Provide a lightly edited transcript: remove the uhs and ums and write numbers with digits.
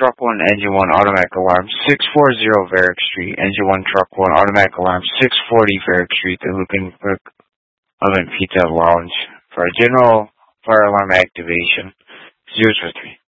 Truck 1, Engine 1, automatic alarm, 640 Varick Street, Engine 1, Truck 1, automatic alarm, 640 Varick Street, the Lucan Oven Pizza Lounge, for a general fire alarm activation, 023.